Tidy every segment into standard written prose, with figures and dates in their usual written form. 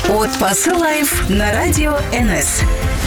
От Басы Лайф на радио НС.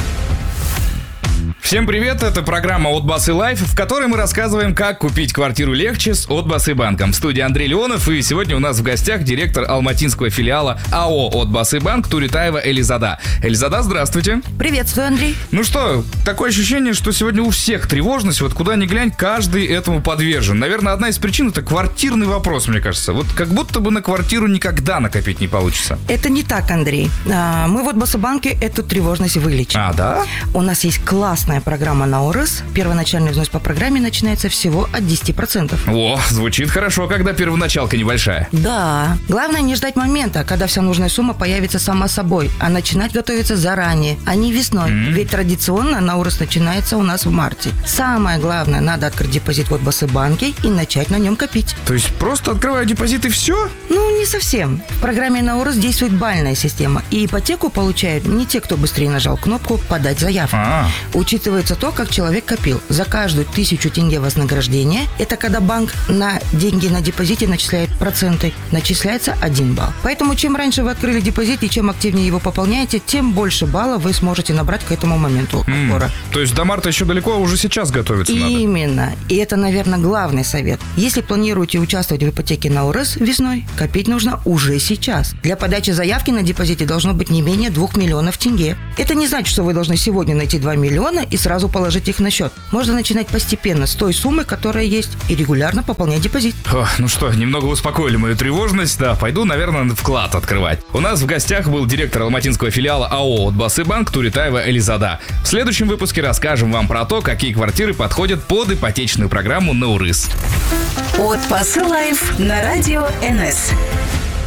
Всем привет, это программа «От Басы Лайф», в которой мы рассказываем, как купить квартиру легче с От Басы банком. В студии Андрей Леонов, и сегодня у нас в гостях директор алматинского филиала АО «От Басы банк» Туритаева Элизада. Элизада, здравствуйте. Приветствую, Андрей. Ну что, такое ощущение, что сегодня у всех тревожность, вот куда ни глянь, каждый этому подвержен. Наверное, одна из причин — это квартирный вопрос, мне кажется. Вот как будто бы на квартиру никогда накопить не получится. Это не так, Андрей. Мы в От Басы банке эту тревожность вылечим. А, да? У нас есть классная программа на ОРС. Первоначальный взнос по программе начинается всего от 10%. О, звучит хорошо, когда первоначалка небольшая. Да. Главное не ждать момента, когда вся нужная сумма появится сама собой, а начинать готовиться заранее, а не весной. Ведь традиционно на ОРС начинается у нас в марте. Самое главное, надо открыть депозит в От Басы банке и начать на нем копить. То есть просто открываю депозит и все? Ну, не совсем. В программе на ОРС действует бальная система, и ипотеку получают не те, кто быстрее нажал кнопку «Подать заявку». Учитывается то, как человек копил. За каждую 1000 тенге вознаграждения, это когда банк на деньги на депозите начисляет проценты, начисляется 1 балл. Поэтому чем раньше вы открыли депозит и чем активнее его пополняете, тем больше баллов вы сможете набрать к этому моменту отбора. То есть до марта еще далеко, а уже сейчас готовиться надо? Именно. И это, наверное, главный совет. Если планируете участвовать в ипотеке на ОРС весной, копить нужно уже сейчас. Для подачи заявки на депозите должно быть не менее 2 миллионов тенге. Это не значит, что вы должны сегодня найти 2 миллиона и сразу положить их на счет. Можно начинать постепенно с той суммы, которая есть, и регулярно пополнять депозит. Ну что, немного успокоили мою тревожность. Да, пойду, наверное, вклад открывать. У нас в гостях был директор алматинского филиала АО «От Басы банк» Туритаева Элизада. В следующем выпуске расскажем вам про то, какие квартиры подходят под ипотечную программу на УРС. От Басы Лайф на радио НС.